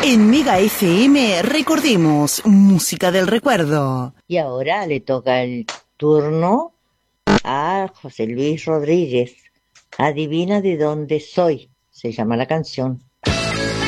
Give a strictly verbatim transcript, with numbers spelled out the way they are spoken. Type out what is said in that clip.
En Mega F M recordemos música del recuerdo. Y ahora le toca el turno a José Luis Rodríguez. Adivina de dónde soy, se llama la canción.